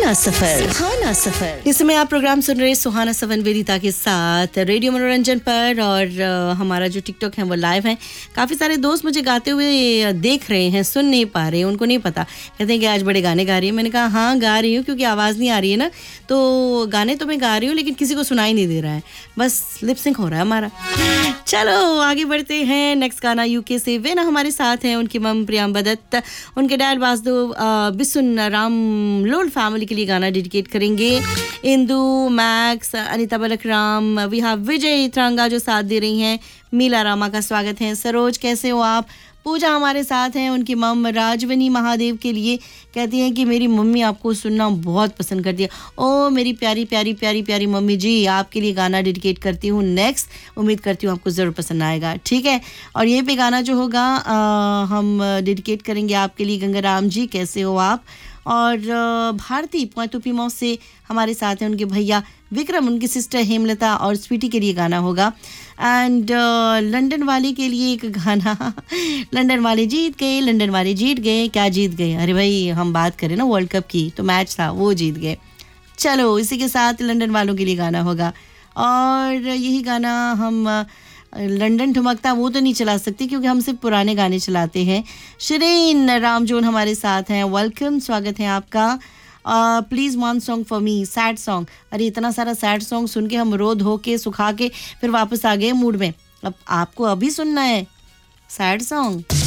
सुहाना सफर। इस समय आप प्रोग्राम सुन रहे सुहाना सफर वेदिता के साथ रेडियो मनोरंजन पर, और हमारा जो टिकटॉक है वो लाइव है। काफ़ी सारे दोस्त मुझे गाते हुए देख रहे हैं, सुन नहीं पा रहे हैं, उनको नहीं पता, कहते हैं कि आज बड़े गाने गा रही है। मैंने कहा हाँ गा रही हूँ, क्योंकि आवाज़ नहीं आ रही है ना, तो गाने तो मैं गा रही हूँ लेकिन किसी को सुनाई नहीं दे रहा है, बस लिप सिंक हो रहा है हमारा। चलो आगे बढ़ते हैं। नेक्स्ट गाना यूके से वेना हमारे साथ हैं, उनकी मम प्रियंबा दत्त, उनके dad Vasudev Bisun Ram load family के लिए गाना डेडिकेट करेंगे। Indu, max, Anita बलकराम, we have विजय त्रांगा जो साथ दे रही हैं। मीला रामा का स्वागत है। सरोज कैसे हो आप? पूजा हमारे साथ हैं, उनकी मम राजवनी महादेव के लिए कहती हैं कि मेरी मम्मी आपको सुनना बहुत पसंद करती है। ओ मेरी प्यारी प्यारी प्यारी प्यारी मम्मी जी, आपके लिए गाना डेडिकेट करती हूँ नेक्स्ट। उम्मीद करती हूँ आपको ज़रूर पसंद आएगा, ठीक है। और ये पे गाना जो होगा हम डेडिकेट करेंगे आपके लिए। गंगाराम जी कैसे हो आप? और भारती पोतुपी मौ से हमारे साथ हैं, उनके भैया विक्रम, उनकी सिस्टर हेमलता और स्वीटी के लिए गाना होगा। एंड लंदन वाले के लिए एक गाना। लंदन वाले जीत गए, लंदन वाले जीत गए। क्या जीत गए? अरे भाई हम बात करें ना वर्ल्ड कप की, तो मैच था वो जीत गए। चलो इसी के साथ लंदन वालों के लिए गाना होगा। और यही गाना हम लंदन ठुमकता वो तो नहीं चला सकती, क्योंकि हम सिर्फ पुराने गाने चलाते हैं। शिरीन रामजोन हमारे साथ हैं, वेलकम, स्वागत है आपका। Please one song for me, sad song. अरे इतना सारा सैड सॉन्ग सुन के हम रो धो के सुखा के फिर वापस आ गए मूड में। अब आपको अभी सुनना है सैड सॉन्ग।